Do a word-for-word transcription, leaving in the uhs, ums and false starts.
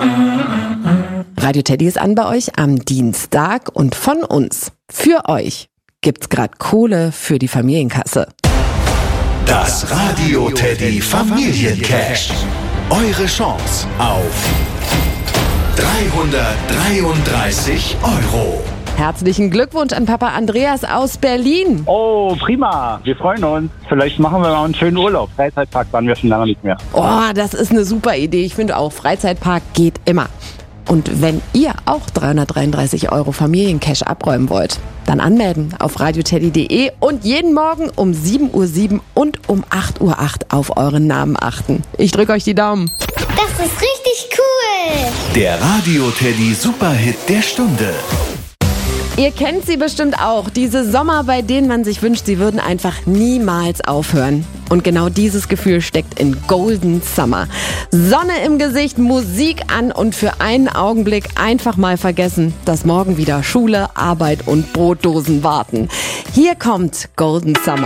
Radio Teddy ist an bei euch am Dienstag und von uns, für euch, gibt's grad Kohle für die Familienkasse. Das Radio Teddy Familiencash. Eure Chance auf dreihundertdreiunddreißig Euro. Herzlichen Glückwunsch an Papa Andreas aus Berlin. Oh, prima. Wir freuen uns. Vielleicht machen wir mal einen schönen Urlaub. Freizeitpark waren wir schon lange nicht mehr. Oh, das ist eine super Idee. Ich finde auch, Freizeitpark geht immer. Und wenn ihr auch dreihundertdreiunddreißig Euro Familiencash abräumen wollt, dann anmelden auf radioteddy punkt de und jeden Morgen um sieben Uhr sieben und um acht Uhr acht auf euren Namen achten. Ich drücke euch die Daumen. Das ist richtig cool. Der Radio Teddy Superhit der Stunde. Ihr kennt sie bestimmt auch, diese Sommer, bei denen man sich wünscht, sie würden einfach niemals aufhören. Und genau dieses Gefühl steckt in Golden Summer. Sonne im Gesicht, Musik an und für einen Augenblick einfach mal vergessen, dass morgen wieder Schule, Arbeit und Brotdosen warten. Hier kommt Golden Summer.